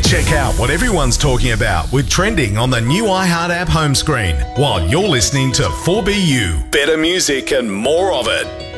Check out what everyone's talking about with trending on the new iHeart app home screen while you're listening to 4BU. Better music and more of it.